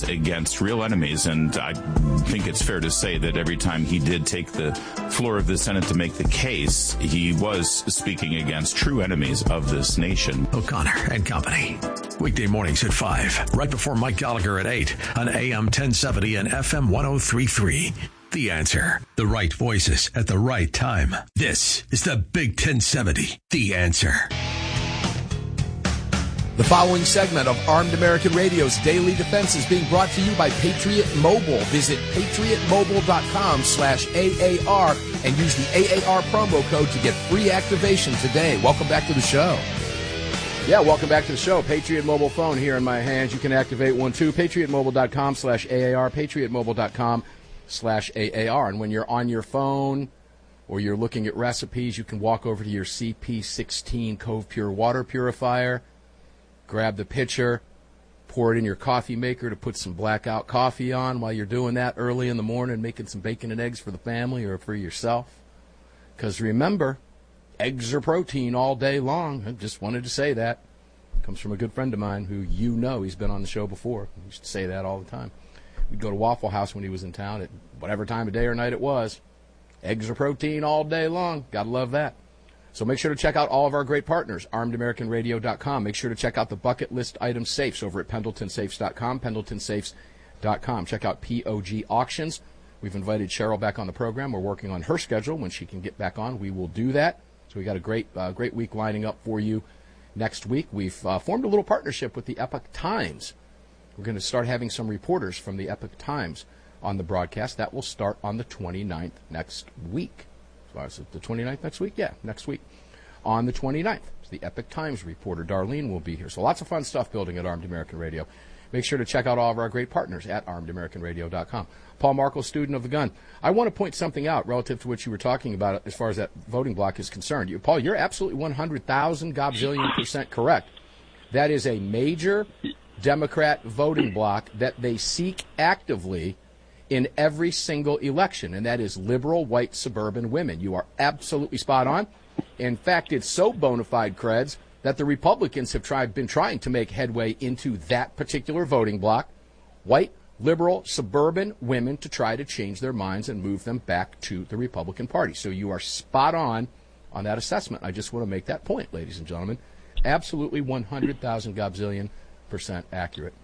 against real enemies. And I think it's fair to say that every time he did take the floor of the Senate to make the case, he was speaking against true enemies of this nation. O'Connor and Company. Weekday mornings at 5, right before Mike Gallagher at 8 on AM 1070 and FM 1033. The Answer. The right voices at the right time. This is the Big 1070. The Answer. The following segment of Armed American Radio's Daily Defense is being brought to you by Patriot Mobile. Visit patriotmobile.com/AAR and use the AAR promo code to get free activation today. Welcome back to the show. Yeah, welcome back to the show. Patriot Mobile phone here in my hands. You can activate one too. patriotmobile.com/AAR, patriotmobile.com/AAR. And when you're on your phone or you're looking at recipes, you can walk over to your CP16 Cove Pure water purifier, grab the pitcher, pour it in your coffee maker to put some blackout coffee on while you're doing that early in the morning, making some bacon and eggs for the family or for yourself. Because remember, eggs are protein all day long. I just wanted to say that. Comes from a good friend of mine who he's been on the show before. He used to say that all the time. We'd go to Waffle House when he was in town at whatever time of day or night it was. Eggs are protein all day long. Gotta love that. So make sure to check out all of our great partners, armedamericanradio.com. Make sure to check out the bucket list item safes over at pendletonsafes.com, pendletonsafes.com. Check out POG Auctions. We've invited Cheryl back on the program. We're working on her schedule. When she can get back on, we will do that. So we got a great week lining up for you next week. We've formed a little partnership with the Epoch Times. We're going to start having some reporters from the Epoch Times on the broadcast. That will start on the 29th next week. So is it the 29th next week? Yeah, next week. On the 29th, the Epoch Times reporter Darlene will be here. So lots of fun stuff building at Armed American Radio. Make sure to check out all of our great partners at armedamericanradio.com. Paul Markel, student of the gun. I want to point something out relative to what you were talking about as far as that voting block is concerned. Paul, you're absolutely 100,000 gobzillion% correct. That is a major Democrat voting block that they seek actively in every single election, and that is liberal, white, suburban women. You are absolutely spot on. In fact, it's so bona fide, creds, that the Republicans have been trying to make headway into that particular voting block, white, liberal, suburban women, to try to change their minds and move them back to the Republican Party. So you are spot on that assessment. I just want to make that point, ladies and gentlemen. Absolutely 100,000 gobzillion% accurate.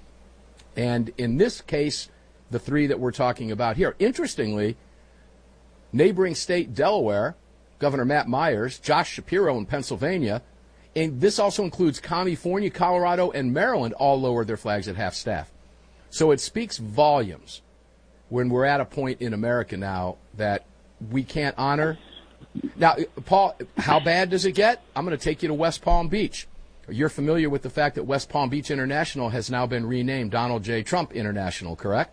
And in this case, the three that we're talking about here, interestingly, neighboring state Delaware, Governor Matt Myers, Josh Shapiro in Pennsylvania, and this also includes California, Colorado, and Maryland, all lowered their flags at half-staff. So it speaks volumes when we're at a point in America now that we can't honor. Now, Paul, how bad does it get? I'm going to take you to West Palm Beach. You're familiar with the fact that West Palm Beach International has now been renamed Donald J. Trump International, correct?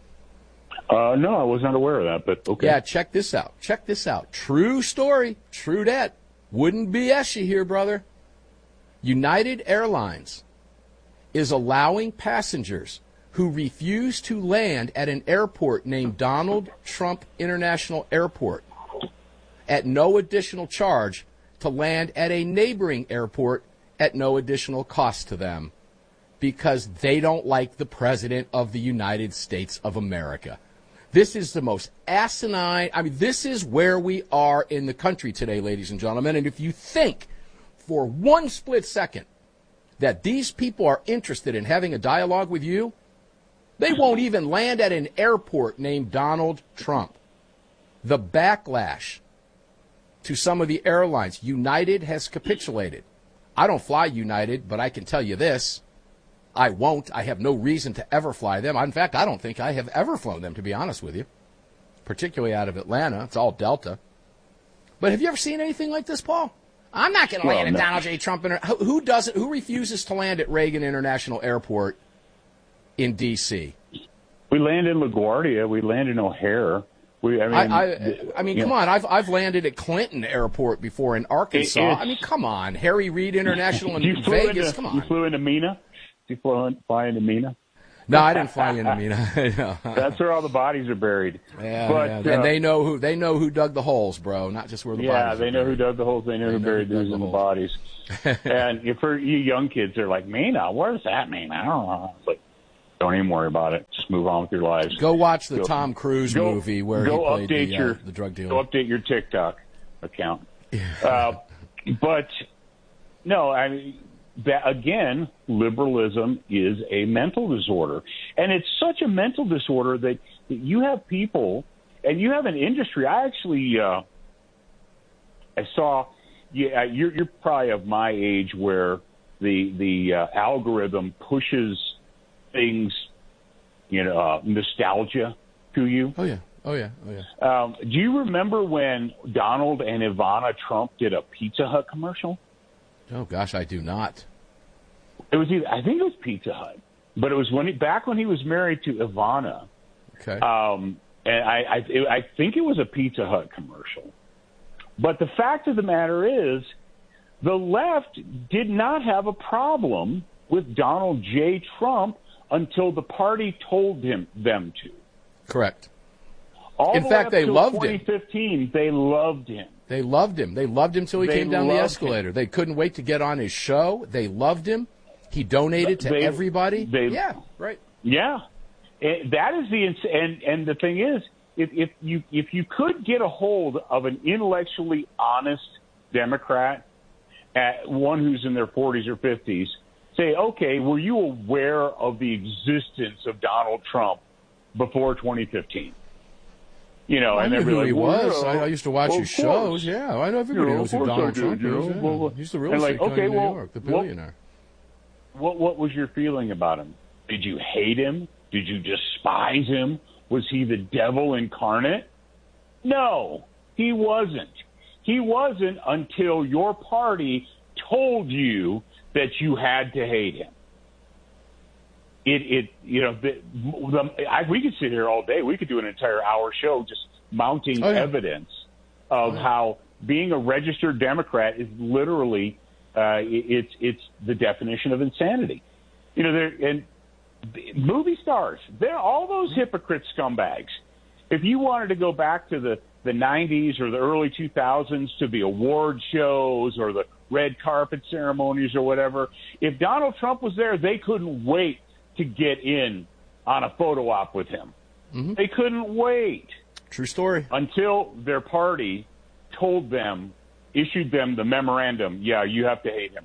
No, I was not aware of that, but okay. Yeah, check this out. True story. True dat. Wouldn't BS you here, brother. United Airlines is allowing passengers who refuse to land at an airport named Donald Trump International Airport at no additional charge to land at a neighboring airport at no additional cost to them because they don't like the President of the United States of America. This is the most asinine. This is where we are in the country today, ladies and gentlemen. And if you think for one split second that these people are interested in having a dialogue with you, they won't even land at an airport named Donald Trump. The backlash to some of the airlines, United has capitulated. I don't fly United, but I can tell you this. I won't. I have no reason to ever fly them. In fact, I don't think I have ever flown them, to be honest with you, particularly out of Atlanta. It's all Delta. But have you ever seen anything like this, Paul? I'm not going to land at Donald J. Trump. Who doesn't? Who refuses to land at Reagan International Airport in D.C.? We land in LaGuardia. We land in O'Hare. Come on. I've landed at Clinton Airport before in Arkansas. Come on. Harry Reid International in Vegas. Come on. You flew into Mena? Did you fly into Mena? No, I didn't fly into Mena. That's where all the bodies are buried. Yeah, and they know who dug the holes, bro. Not just where the bodies are buried. Yeah, they know who dug the holes. They know who buried those in the bodies. And for you young kids, they're like, Mena, where's that Mena? I don't know. It's like, Don't even worry about it. Just move on with your lives. Go watch the Tom Cruise movie where he played the drug dealer. Go update your TikTok account. But no, I mean, again, liberalism is a mental disorder, and it's such a mental disorder that you have people, and you have an industry. I actually, I saw. Yeah, you're probably of my age where the algorithm pushes things, nostalgia to you. Oh yeah. Do you remember when Donald and Ivana Trump did a Pizza Hut commercial? Oh gosh, I do not. It was I think it was Pizza Hut, but it was back when he was married to Ivana. Okay. And I think it was a Pizza Hut commercial. But the fact of the matter is, the left did not have a problem with Donald J. Trump until the party told them to. Correct. In fact, they loved him. 2015, they loved him. They loved him. They loved him till he came down the escalator. They couldn't wait to get on his show. They loved him. He donated to everybody. Yeah, right. Yeah, that is and the thing is, if you could get a hold of an intellectually honest Democrat, one who's in their 40s or 50s, say, okay, were you aware of the existence of Donald Trump before 2015? I knew who he was. I used to watch his shows. Yeah, I know everybody knows who Donald Trump is. He's the real estate guy in New York, the billionaire. What was your feeling about him? Did you hate him? Did you despise him? Was he the devil incarnate? No, he wasn't. He wasn't until your party told you that you had to hate him. We could sit here all day. We could do an entire hour show just mounting evidence of how being a registered Democrat is literally it's the definition of insanity. And movie stars, they're all those hypocrite scumbags. If you wanted to go back to the 90s or the early 2000s to the award shows or the red carpet ceremonies or whatever, if Donald Trump was there, they couldn't wait to get in on a photo op with him. Mm-hmm. They couldn't wait. True story. Until their party issued them the memorandum, yeah, you have to hate him.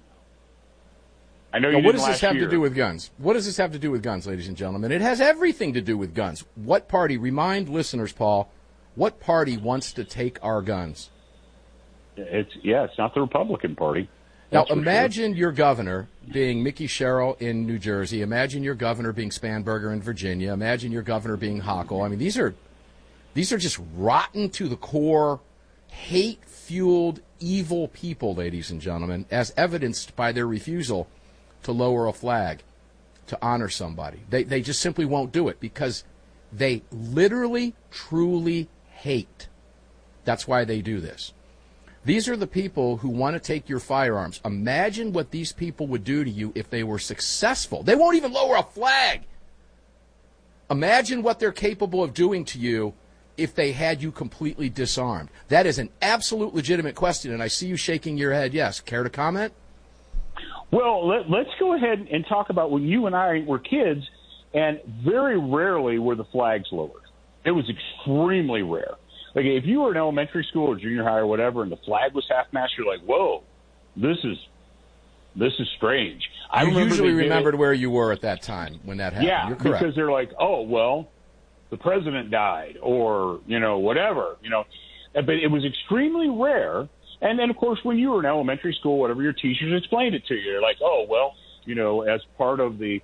I know you didn't. What does this have to do with guns? What does this have to do with guns, ladies and gentlemen? It has everything to do with guns. What party, remind listeners, Paul, what party wants to take our guns? It's not the Republican Party. Now, imagine your governor being Mickey Sherrill in New Jersey. Imagine your governor being Spanberger in Virginia. Imagine your governor being Hochul. I mean, these are just rotten to the core, hate-fueled, evil people, ladies and gentlemen, as evidenced by their refusal to lower a flag, to honor somebody. They just simply won't do it because they literally, truly hate. That's why they do this. These are the people who want to take your firearms. Imagine what these people would do to you if they were successful. They won't even lower a flag. Imagine what they're capable of doing to you if they had you completely disarmed. That is an absolute legitimate question, and I see you shaking your head yes. Care to comment? Well, let's go ahead and talk about when you and I were kids, and very rarely were the flags lowered. It was extremely rare. Like if you were in elementary school or junior high or whatever, and the flag was half-mast, you're like, "Whoa, this is strange." I usually remembered where you were at that time when that happened. Yeah, you're correct. Because they're like, "Oh, well, the president died," or whatever. But it was extremely rare. And then, of course, when you were in elementary school, whatever, your teachers explained it to you. They're like, "Oh, well, as part of the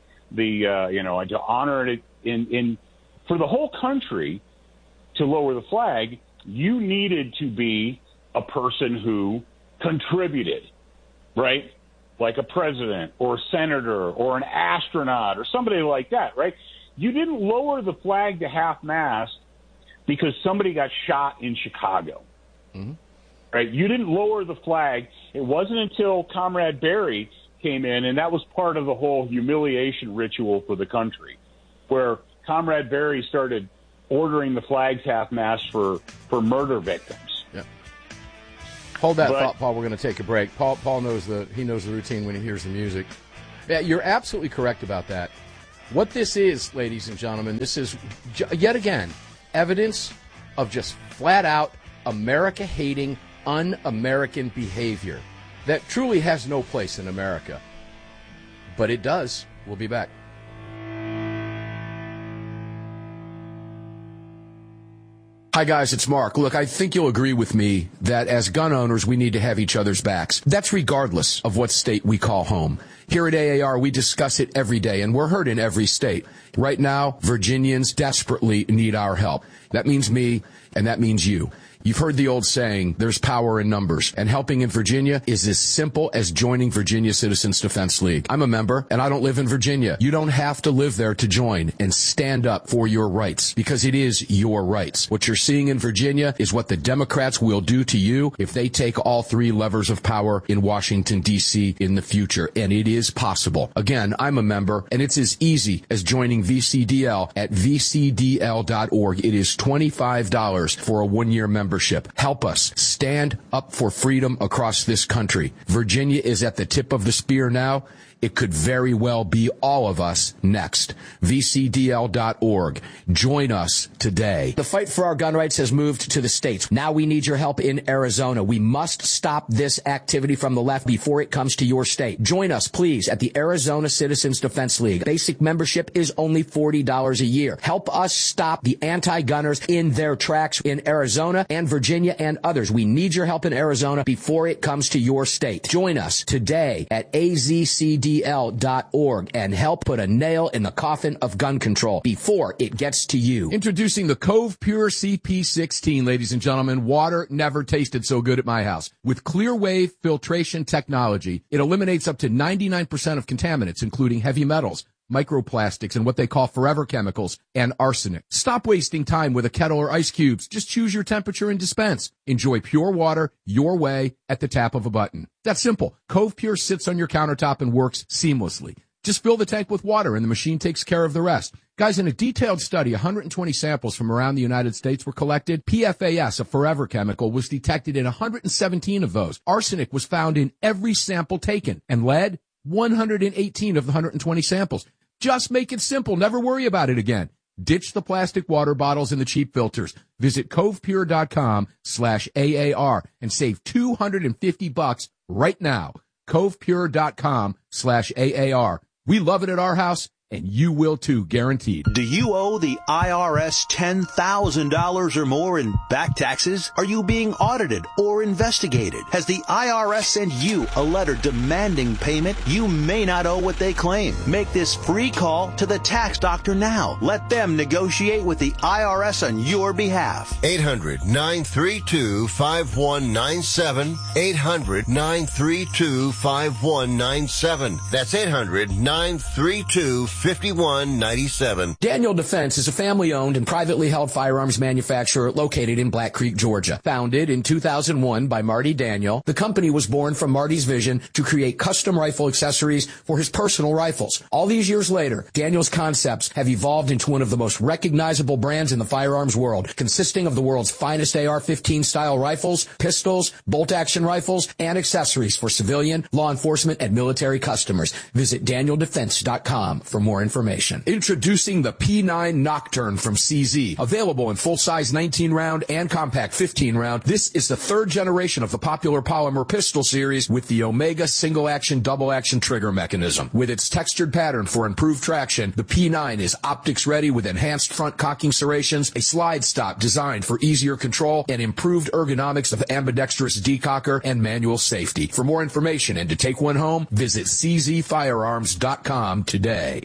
to honor it in for the whole country." To lower the flag, you needed to be a person who contributed, right? Like a president or a senator or an astronaut or somebody like that, right? You didn't lower the flag to half-mast because somebody got shot in Chicago, right? You didn't lower the flag. It wasn't until Comrade Barry came in, and that was part of the whole humiliation ritual for the country, where Comrade Barry started ordering the flags half-mast for murder victims. Yeah. Hold that thought, Paul. We're going to take a break. Paul knows the routine when he hears the music. Yeah, you're absolutely correct about that. What this is, ladies and gentlemen, this is, yet again, evidence of just flat-out America-hating, un-American behavior that truly has no place in America. But it does. We'll be back. Hi, guys, it's Mark. Look, I think you'll agree with me that as gun owners, we need to have each other's backs. That's regardless of what state we call home. Here at AAR, we discuss it every day, and we're heard in every state. Right now, Virginians desperately need our help. That means me, and that means you. You've heard the old saying, there's power in numbers, and helping in Virginia is as simple as joining Virginia Citizens Defense League. I'm a member, and I don't live in Virginia. You don't have to live there to join and stand up for your rights, because it is your rights. What you're seeing in Virginia is what the Democrats will do to you if they take all three levers of power in Washington, D.C. in the future, and it is possible. Again, I'm a member, and it's as easy as joining VCDL at vcdl.org. It is $25 for a one-year membership. Help us stand up for freedom across this country. Virginia is at the tip of the spear now. It could very well be all of us next. VCDL.org. Join us today. The fight for our gun rights has moved to the states. Now we need your help in Arizona. We must stop this activity from the left before it comes to your state. Join us, please, at the Arizona Citizens Defense League. Basic membership is only $40 a year. Help us stop the anti-gunners in their tracks in Arizona and Virginia and others. We need your help in Arizona before it comes to your state. Join us today at AZCD.org and help put a nail in the coffin of gun control before it gets to you. Introducing the Cove Pure CP16, ladies and gentlemen. Water never tasted so good at my house. With clear wave filtration technology, it eliminates up to 99% of contaminants, including heavy metals, microplastics, and what they call forever chemicals, and arsenic. Stop wasting time with a kettle or ice cubes. Just choose your temperature and dispense. Enjoy pure water your way at the tap of a button. That's simple. Cove Pure sits on your countertop and works seamlessly. Just fill the tank with water and the machine takes care of the rest. Guys, in a detailed study, 120 samples from around the United States were collected. PFAS, a forever chemical, was detected in 117 of those. Arsenic was found in every sample taken, and lead, 118 of the 120 samples. Just make it simple. Never worry about it again. Ditch the plastic water bottles and the cheap filters. Visit covepure.com/AAR and save $250 right now. Covepure.com/AAR. We love it at our house, and you will too, guaranteed. Do you owe the IRS $10,000 or more in back taxes? Are you being audited or investigated? Has the IRS sent you a letter demanding payment? You may not owe what they claim. Make this free call to the tax doctor now. Let them negotiate with the IRS on your behalf. 800-932-5197. 800-932-5197. That's 800-932-5197. 5197. Daniel Defense is a family-owned and privately held firearms manufacturer located in Black Creek, Georgia. Founded in 2001 by Marty Daniel, the company was born from Marty's vision to create custom rifle accessories for his personal rifles. All these years later, Daniel's concepts have evolved into one of the most recognizable brands in the firearms world, consisting of the world's finest AR-15 style rifles, pistols, bolt-action rifles, and accessories for civilian, law enforcement, and military customers. Visit DanielDefense.com for more information. Introducing the P9 Nocturne from CZ. Available in full-size 19-round and compact 15-round. This is the third generation of the popular polymer pistol series with the Omega single-action, double-action trigger mechanism. With its textured pattern for improved traction, the P9 is optics-ready with enhanced front cocking serrations, a slide stop designed for easier control, and improved ergonomics of ambidextrous decocker and manual safety. For more information and to take one home, visit czfirearms.com today.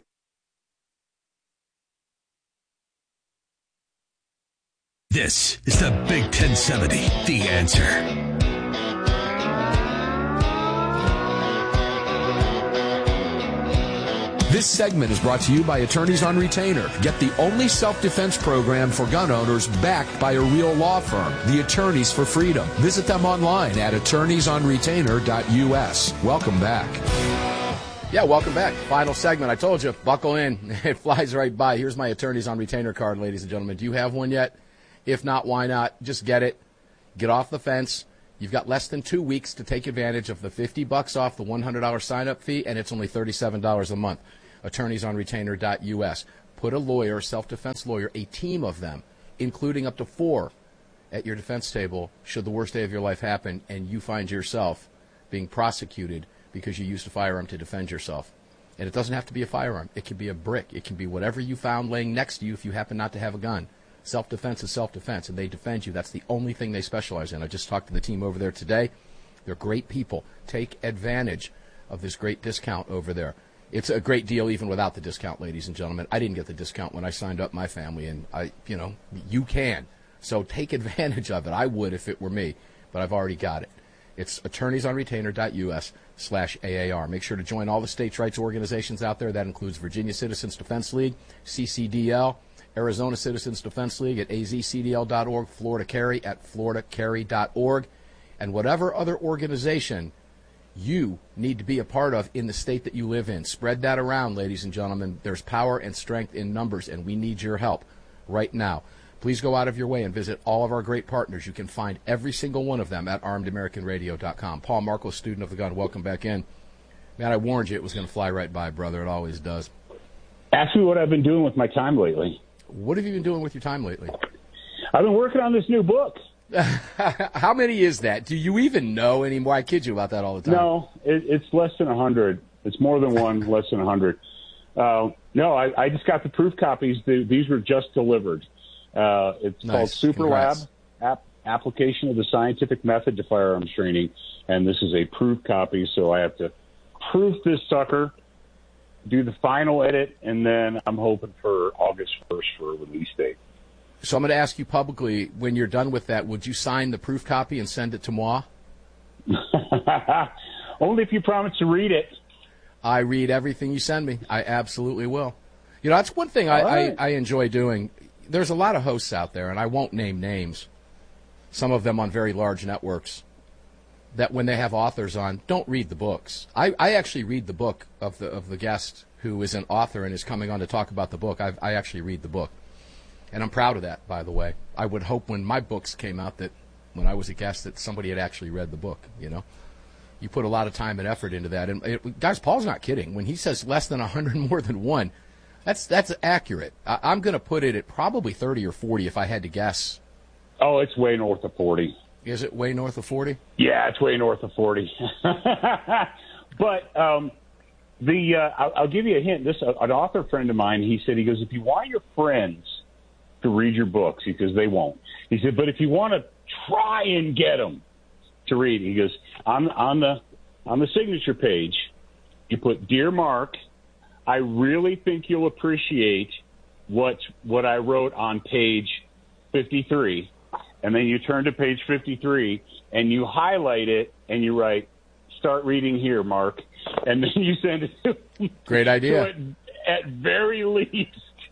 This is the Big 1070, The Answer. This segment is brought to you by Attorneys on Retainer. Get the only self-defense program for gun owners backed by a real law firm, the Attorneys for Freedom. Visit them online at attorneysonretainer.us. Welcome back. Yeah, welcome back. Final segment. I told you, buckle in. It flies right by. Here's my Attorneys on Retainer card, ladies and gentlemen. Do you have one yet? If not, why not? Just get it. Get off the fence. You've got less than 2 weeks to take advantage of the $50 off the $100 sign-up fee, and it's only $37 a month. attorneysonretainer.us. Put a lawyer, self-defense lawyer, a team of them, including up to 4, at your defense table should the worst day of your life happen and you find yourself being prosecuted because you used a firearm to defend yourself. And it doesn't have to be a firearm. It can be a brick. It can be whatever you found laying next to you if you happen not to have a gun. Self-defense is self-defense, and they defend you. That's the only thing they specialize in. I just talked to the team over there today. They're great people. Take advantage of this great discount over there. It's a great deal even without the discount, ladies and gentlemen. I didn't get the discount when I signed up my family, and you can. So take advantage of it. I would if it were me, but I've already got it. It's attorneysonretainer.us/AAR. Make sure to join all the states' rights organizations out there. That includes Virginia Citizens Defense League, CCDL, Arizona Citizens Defense League at azcdl.org, Florida Carry at floridacarry.org, and whatever other organization you need to be a part of in the state that you live in. Spread that around, ladies and gentlemen. There's power and strength in numbers, and we need your help right now. Please go out of your way and visit all of our great partners. You can find every single one of them at armedamericanradio.com. Paul Markos, student of the gun, welcome back in. Man, I warned you it was going to fly right by, brother. It always does. Ask me what I've been doing with my time lately. What have you been doing with your time lately? I've been working on this new book. How many is that? Do you even know anymore? I kid you about that all the time. No, it's less than 100. It's more than one, less than 100. No, I just got the proof copies. These were just delivered. It's called SuperLab, Application of the Scientific Method to Firearms Training, and this is a proof copy, so I have to proof this sucker, do the final edit, and then I'm hoping for August 1st for a release date. So I'm going to ask you publicly, when you're done with that, would you sign the proof copy and send it to moi? Only if you promise to read it. I read everything you send me. I absolutely will. You know, that's one thing I enjoy doing. There's a lot of hosts out there, and I won't name names, some of them on very large networks, that when they have authors on, don't read the books. I actually read the book of the guest who is an author and is coming on to talk about the book. I actually read the book. And I'm proud of that, by the way. I would hope when my books came out that when I was a guest that somebody had actually read the book, you know. You put a lot of time and effort into that. And guys, Paul's not kidding. When he says less than 100, more than one, that's accurate. I'm going to put it at probably 30 or 40 if I had to guess. Oh, it's way north of 40. Is it way north of 40? Yeah, it's way north of 40. But I'll give you a hint. An author friend of mine, he said, if you want your friends to read your books, because they won't. He said, but if you want to try and get them to read, he goes, on the signature page, you put, Dear Mark, I really think you'll appreciate what I wrote on page 53. And then you turn to page 53 and you highlight it and you write, start reading here, Mark. And then you send it to him. Great idea. So at very least,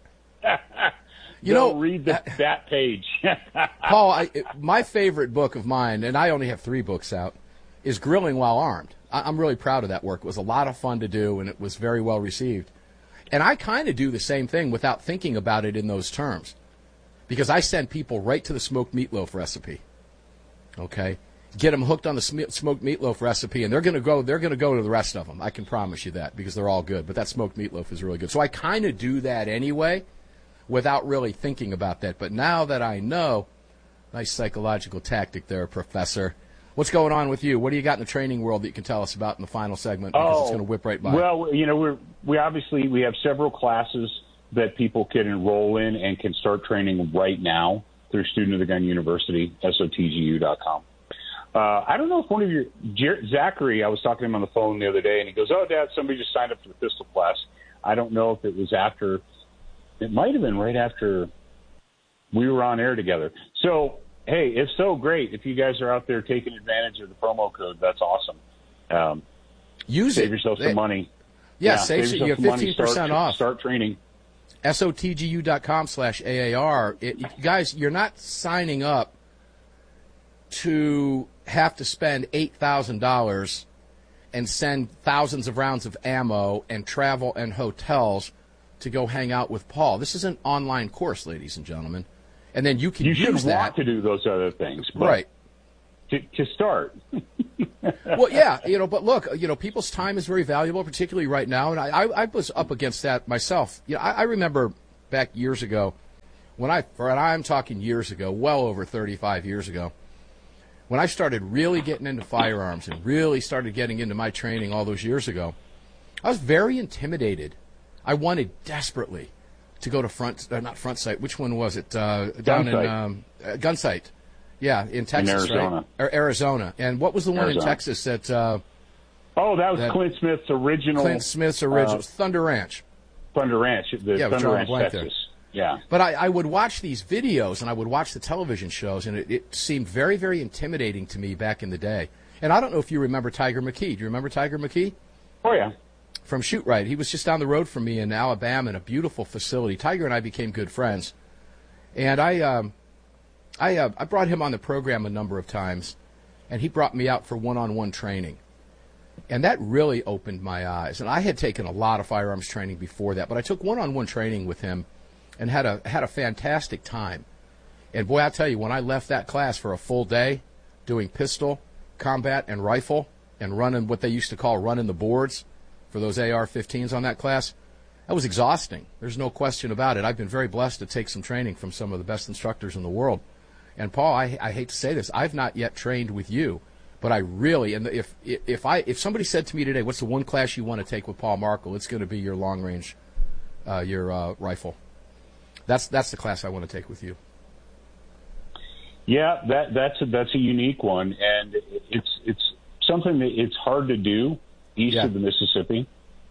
read that page. Paul, my favorite book of mine, and I only have 3 books out, is Grilling While Armed. I'm really proud of that work. It was a lot of fun to do, and it was very well received. And I kind of do the same thing without thinking about it in those terms, because I send people right to the smoked meatloaf recipe. Okay, get them hooked on the smoked meatloaf recipe, and they're going to go to the rest of them. I can promise you that, because they're all good. But that smoked meatloaf is really good. So I kind of do that anyway, without really thinking about that. But now that I know, nice psychological tactic there, Professor. What's going on with you? What do you got in the training world that you can tell us about in the final segment? Because it's going to whip right by. Well, we have several classes that people can enroll in and can start training right now through Student of the Gun University, SOTGU.com. I don't know if one of your Zachary, I was talking to him on the phone the other day, and he goes, "Oh, Dad, somebody just signed up for the pistol class." I don't know if it was after. It might have been right after we were on air together. So. Hey, if so, great. If you guys are out there taking advantage of the promo code, that's awesome. Save yourself some money. Yeah, save yourself you have 15% off. Start training. SOTGU.com/AAR. Guys, you're not signing up to have to spend $8,000 and send thousands of rounds of ammo and travel and hotels to go hang out with Paul. This is an online course, ladies and gentlemen. And then you can use that. You should want to do those other things. But right. to start. Well, yeah, but look, people's time is very valuable, particularly right now, and I was up against that myself. I remember back years ago, I'm talking years ago, well over 35 years ago, when I started really getting into firearms and really started getting into my training all those years ago, I was very intimidated. I wanted desperately to go to not Front Sight. Which one was it? Down in Gun Sight. Yeah, in Texas, in Arizona. Right? Or Arizona. And what was the one in Texas that... that was Clint Smith's original... Thunder Ranch. Thunder Ranch, Thunder Ranch, Texas. There. Yeah. But I would watch these videos, and I would watch the television shows, and it seemed very, very intimidating to me back in the day. And I don't know if you remember Tiger McKee. Do you remember Tiger McKee? Oh, yeah. From Shoot Right. He was just down the road from me in Alabama in a beautiful facility. Tiger and I became good friends. And I brought him on the program a number of times, and he brought me out for one-on-one training. And that really opened my eyes. And I had taken a lot of firearms training before that, but I took one-on-one training with him and had a fantastic time. And boy, I'll tell you, when I left that class for a full day doing pistol, combat, and rifle, and running what they used to call running the boards for those AR-15s on that class, that was exhausting. There's no question about it. I've been very blessed to take some training from some of the best instructors in the world. And Paul, I hate to say this, I've not yet trained with you, but I really, and if somebody said to me today, what's the one class you want to take with Paul Markel, it's going to be your long range, your rifle. That's the class I want to take with you. Yeah, that's a unique one, and it's something that it's hard to do east of the Mississippi,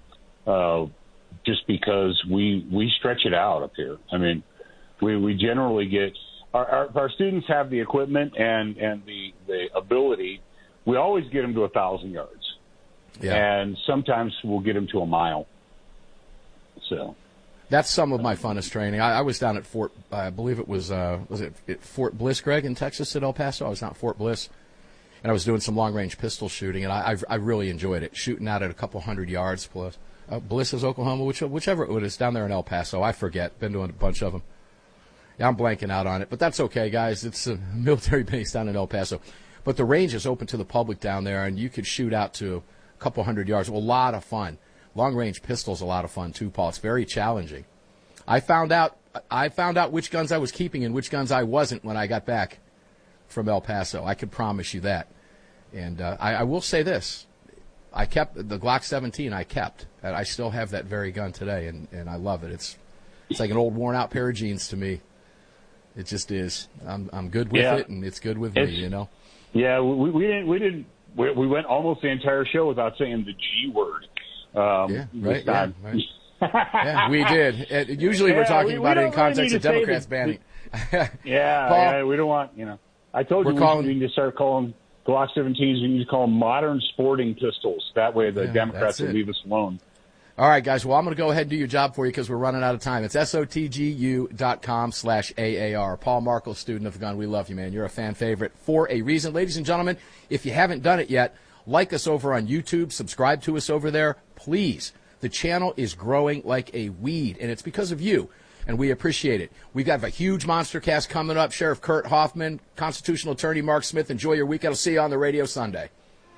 just because we stretch it out up here. I mean, we generally get our students have the equipment and the ability. We always get them to 1,000 yards, and sometimes we'll get them to a mile. So. That's some of my funnest training. I was down at Fort, I believe it was it Fort Bliss, Greg, in Texas at El Paso? I was down at Fort Bliss, and I was doing some long-range pistol shooting, and I really enjoyed it, shooting out at a couple hundred yards plus. Bliss is Oklahoma, whichever it is, down there in El Paso. I forget. Been doing a bunch of them. Yeah, I'm blanking out on it, but that's okay, guys. It's a military base down in El Paso. But the range is open to the public down there, and you could shoot out to a couple hundred yards. A lot of fun. Long-range pistol's a lot of fun, too, Paul. It's very challenging. I found out which guns I was keeping and which guns I wasn't when I got back from El Paso. I could promise you that. And I will say this. I kept the Glock 17. I kept. And I still have that very gun today, and I love it. It's like an old worn-out pair of jeans to me. It just is. I'm good with it, and it's good with me, you know? Yeah, we went almost the entire show without saying the G word. Right. Yeah, we did. Usually we're talking about it in context of Democrats banning. Paul, we don't want, I told you we need to start calling Glock 17s, we need to call them modern sporting pistols. That way the Democrats will leave us alone. All right, guys. Well, I'm going to go ahead and do your job for you because we're running out of time. It's SOTGU.com/AAR. Paul Markel, student of the gun. We love you, man. You're a fan favorite for a reason. Ladies and gentlemen, if you haven't done it yet, like us over on YouTube. Subscribe to us over there. Please. The channel is growing like a weed, and it's because of you, and we appreciate it. We've got a huge monster cast coming up. Sheriff Kurt Hoffman, Constitutional Attorney Mark Smith. Enjoy your weekend. I'll see you on the radio Sunday.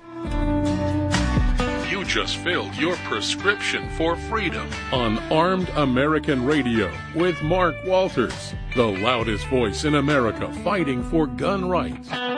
You just filled your prescription for freedom on Armed American Radio with Mark Walters, the loudest voice in America fighting for gun rights.